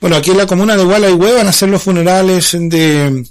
Bueno, aquí en la comuna de Gualeguay van a ser los funerales de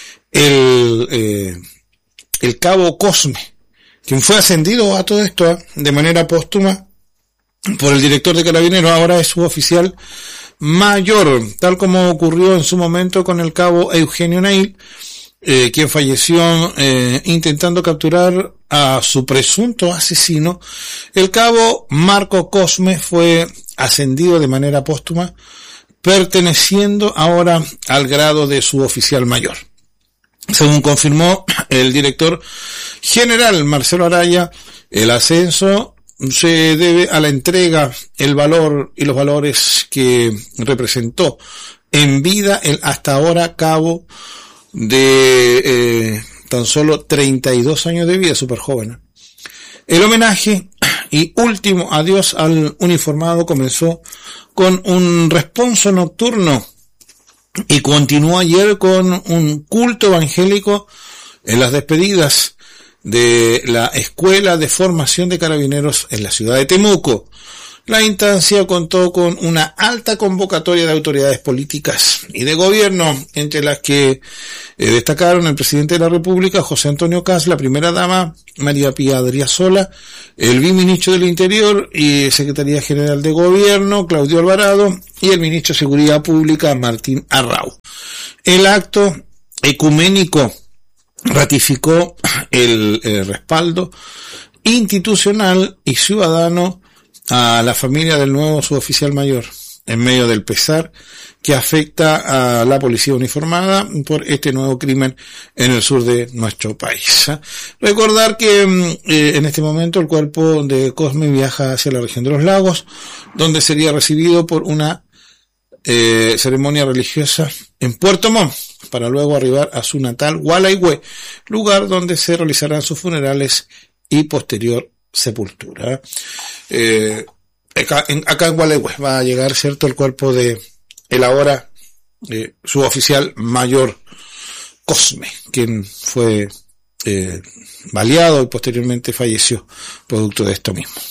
el cabo Cosme, quien fue ascendido a todo esto de manera póstuma por el director de Carabineros, ahora es suboficial mayor, tal como ocurrió en su momento con el cabo Eugenio Neil, quien falleció intentando capturar a su presunto asesino. El cabo Marco Cosme fue ascendido de manera póstuma, perteneciendo ahora al grado de suboficial mayor. Según confirmó el director general Marcelo Araya, el ascenso se debe a la entrega, el valor y los valores que representó en vida el hasta ahora cabo de tan solo 32 años de vida, súper joven. El homenaje y último adiós al uniformado comenzó con un responso nocturno y continuó ayer con un culto evangélico en las despedidas de la Escuela de Formación de Carabineros en la ciudad de Temuco. La instancia contó con una alta convocatoria de autoridades políticas y de gobierno, entre las que destacaron el presidente de la República, José Antonio Kast, la primera dama, María Pía Adriasola, el viceministro del Interior y Secretaría General de Gobierno, Claudio Alvarado, y el ministro de Seguridad Pública, Martín Arrau. El acto ecuménico ratificó el respaldo institucional y ciudadano a la familia del nuevo suboficial mayor, en medio del pesar que afecta a la policía uniformada por este nuevo crimen en el sur de nuestro país. Recordar que en este momento el cuerpo de Cosme viaja hacia la región de los lagos, donde sería recibido por una ceremonia religiosa en Puerto Montt, para luego arribar a su natal Gualeguay, lugar donde se realizarán sus funerales y posterior sepultura. Acá en Gualeguay va a llegar, cierto, el cuerpo de el ahora suboficial mayor Cosme, quien fue baleado y posteriormente falleció producto de esto mismo.